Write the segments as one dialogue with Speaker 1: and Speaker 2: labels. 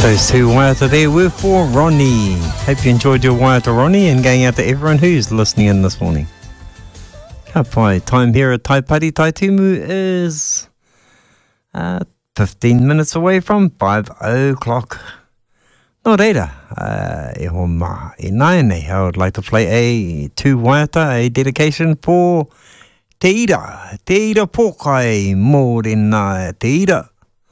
Speaker 1: Those two waiata there were for Ronnie. Hope you enjoyed your waiata, Ronnie, and going out to everyone who's listening in this morning. Kapai, time here at Taipari Taitumu is 15 minutes away from 5 o'clock. Nō reira, e ho mā, e nai nei, I would like to play a two waiata, a dedication for Te Ira Pōkai, mō rena Te Ira.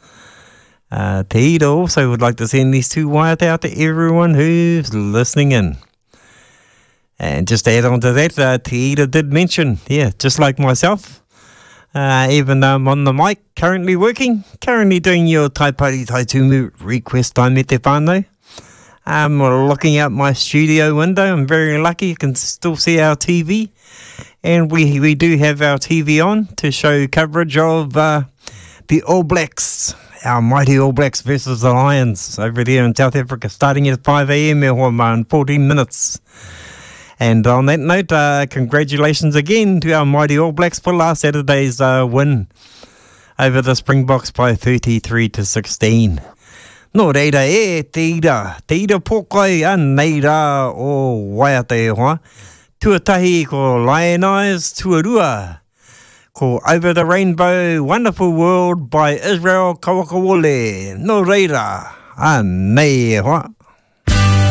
Speaker 1: Te Ira also would like to send these two waiata out to everyone who's listening in. And just to add on to that, Te Ira did mention, just like myself, even though I'm on the mic, currently doing your Taipari Taitumu request time e te whānau. Looking out my studio window, I'm very lucky you can still see our TV. And we do have our TV on to show coverage of the All Blacks, our mighty All Blacks versus the Lions over there in South Africa, starting at 5 a.m. in 14 minutes. And on that note, congratulations again to our mighty All Blacks for last Saturday's win over the Springboks by 33-16. Nō reira Te Ira Pōkai anei rā o waiata e hoa. Tuatahi ko Lionize Tuarua. Ko Over the Rainbow, Wonderful World by Israel Kawakawole. Nō reira, anei e hoa.